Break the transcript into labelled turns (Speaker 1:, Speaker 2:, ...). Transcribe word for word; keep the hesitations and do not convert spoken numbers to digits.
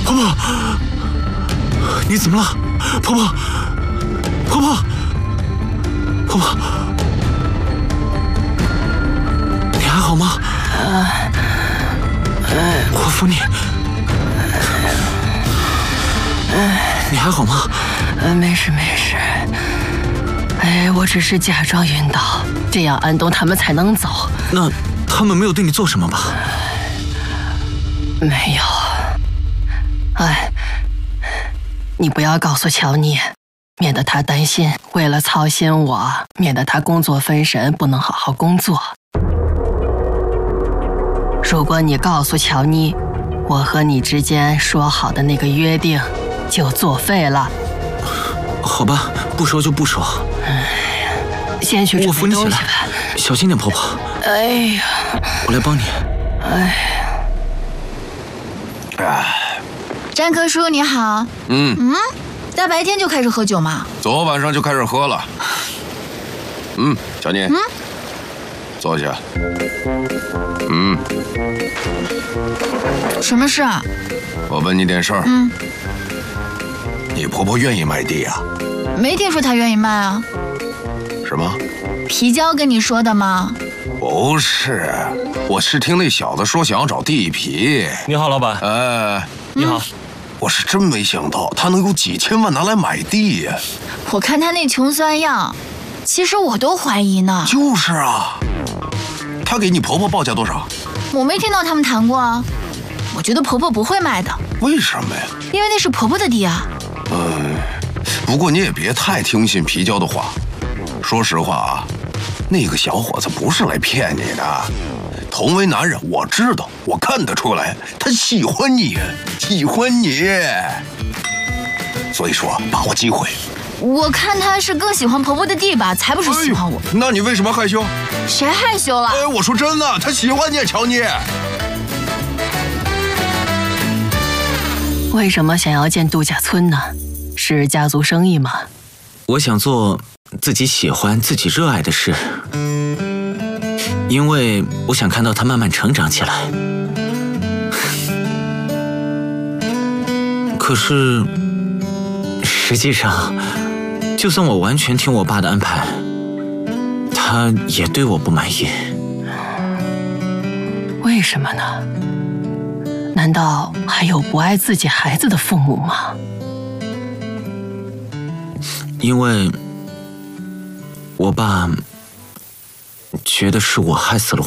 Speaker 1: 婆婆，你怎么了？婆婆，婆婆，婆婆，你还好吗？我扶你。你还好吗？
Speaker 2: 呃，没事没事。哎，我只是假装晕倒，这样安东他们才能走。
Speaker 1: 那他们没有对你做什么吧？
Speaker 2: 没有。哎，你不要告诉乔妮，免得她担心。为了操心我，免得她工作分神，不能好好工作。如果你告诉乔妮，我和你之间说好的那个约定就作废了。
Speaker 1: 好吧，不说就不说。
Speaker 2: 先去准备东西吧。
Speaker 1: 小心点，婆婆。
Speaker 2: 哎呀，
Speaker 1: 我来帮你。
Speaker 2: 哎
Speaker 3: 呀，詹科叔你好。
Speaker 4: 嗯
Speaker 3: 嗯，大白天就开始喝酒吗？
Speaker 4: 昨晚上就开始喝了。嗯，小妮。
Speaker 3: 嗯，
Speaker 4: 坐下。嗯。
Speaker 3: 什么事啊？
Speaker 4: 我问你点事儿。
Speaker 3: 嗯。
Speaker 4: 你婆婆愿意卖地啊？
Speaker 3: 没听说她愿意卖啊。
Speaker 4: 什么？
Speaker 3: 皮胶跟你说的吗？
Speaker 4: 不是，我是听那小子说想要找地皮。
Speaker 5: 你好，老板。
Speaker 4: 哎，
Speaker 5: 你好。
Speaker 4: 我是真没想到他能有几千万拿来买地呀。
Speaker 3: 我看他那穷酸样，其实我都怀疑呢。
Speaker 4: 就是啊。他给你婆婆报价多少？
Speaker 3: 我没听到他们谈过啊。我觉得婆婆不会卖的。
Speaker 4: 为什么呀？
Speaker 3: 因为那是婆婆的地啊。
Speaker 4: 嗯，不过你也别太听信皮胶的话。说实话啊，那个小伙子不是来骗你的。同为男人，我知道，我看得出来，他喜欢你，喜欢你。所以说，把握机会。
Speaker 3: 我看他是更喜欢婆婆的地吧，才不是喜欢我。
Speaker 4: 哎、那你为什么害羞？
Speaker 3: 谁害羞了？
Speaker 4: 哎，我说真的，他喜欢你，乔妮。
Speaker 2: 为什么想要建度假村呢？是家族生意吗？
Speaker 1: 我想做自己喜欢、自己热爱的事，因为我想看到它慢慢成长起来。可是，实际上，就算我完全听我爸的安排，他也对我不满意。
Speaker 2: 为什么呢？难道还有不爱自己孩子的父母吗？
Speaker 1: 因为我爸觉得是我害死了